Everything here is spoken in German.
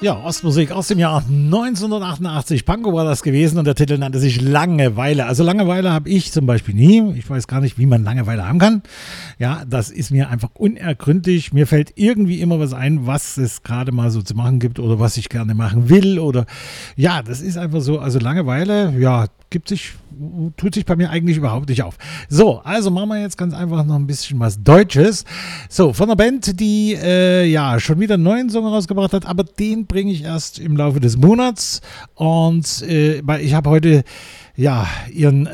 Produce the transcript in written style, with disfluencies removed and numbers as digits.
Ja, Ostmusik aus dem Jahr 1988. Pankow war das gewesen und der Titel nannte sich Langeweile. Also Langeweile habe ich zum Beispiel nie. Ich weiß gar nicht, wie man Langeweile haben kann. Ja, das ist mir einfach unergründlich. Mir fällt irgendwie immer was ein, was es gerade mal so zu machen gibt oder was ich gerne machen will. Oder ja, das ist einfach so. Also Langeweile, ja, tut sich bei mir eigentlich überhaupt nicht auf. So, also machen wir jetzt ganz einfach noch ein bisschen was Deutsches. So, von einer Band, die ja schon wieder einen neuen Song rausgebracht hat, aber den bringe ich erst im Laufe des Monats. Und weil ich habe heute ja ihren